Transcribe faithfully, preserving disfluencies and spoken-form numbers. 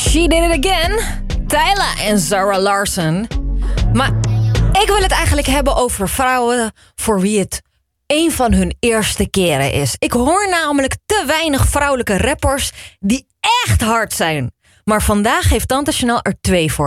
She Did It Again. Tyla en Zara Larsson. Maar ik wil het eigenlijk hebben over vrouwen voor wie het een van hun eerste keren is. Ik hoor namelijk te weinig vrouwelijke rappers die echt hard zijn. Maar vandaag heeft Tante Chanel er twee voor